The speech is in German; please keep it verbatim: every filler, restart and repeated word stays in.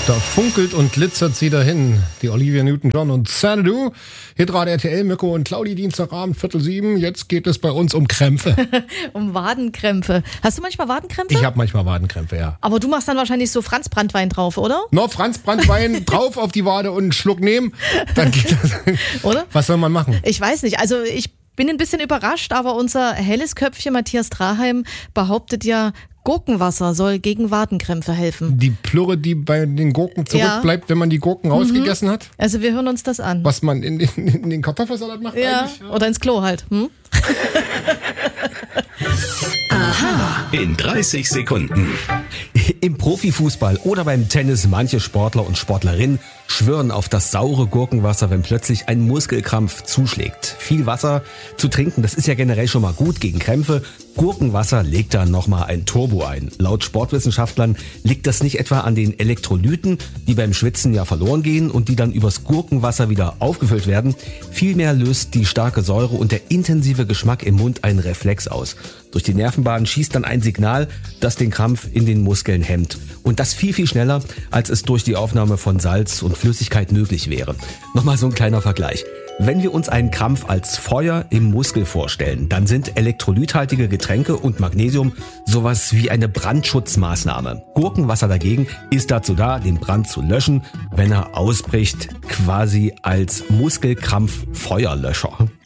Da funkelt und glitzert sie dahin. Die Olivia Newton-John und Xanadu. Hitrad R T L, Mirko und Claudi, Dienstagabend, Viertel sieben. Jetzt geht es bei uns um Krämpfe. Um Wadenkrämpfe. Hast du manchmal Wadenkrämpfe? Ich habe manchmal Wadenkrämpfe, ja. Aber du machst dann wahrscheinlich so Franz Branntwein drauf, oder? Noch Franz Branntwein drauf auf die Wade und einen Schluck nehmen. Dann geht das. Oder? Was soll man machen? Ich weiß nicht. Also ich bin ein bisschen überrascht, aber unser helles Köpfchen Matthias Draheim behauptet ja, Gurkenwasser soll gegen Wadenkrämpfe helfen. Die Plurre, die bei den Gurken zurückbleibt, ja, wenn man die Gurken rausgegessen hat? Also wir hören uns das an. Was man in den, in den Kartoffelsalat macht ja, eigentlich? Ja, oder ins Klo halt. Hm? Aha. In dreißig Sekunden. Im Profifußball oder beim Tennis manche Sportler und Sportlerinnen schwören auf das saure Gurkenwasser, wenn plötzlich ein Muskelkrampf zuschlägt. Viel Wasser zu trinken, das ist ja generell schon mal gut gegen Krämpfe. Gurkenwasser legt da nochmal ein Turbo ein. Laut Sportwissenschaftlern liegt das nicht etwa an den Elektrolyten, die beim Schwitzen ja verloren gehen und die dann übers Gurkenwasser wieder aufgefüllt werden. Vielmehr löst die starke Säure und der intensive Geschmack im Mund einen Reflex aus. Durch die Nervenbahn schießt dann ein Signal, das den Krampf in den Muskeln hemmt. Und das viel, viel schneller, als es durch die Aufnahme von Salz und Flüssigkeit möglich wäre. Nochmal so ein kleiner Vergleich. Wenn wir uns einen Krampf als Feuer im Muskel vorstellen, dann sind elektrolythaltige Getränke und Magnesium sowas wie eine Brandschutzmaßnahme. Gurkenwasser dagegen ist dazu da, den Brand zu löschen, wenn er ausbricht, quasi als Muskelkrampf-Feuerlöscher.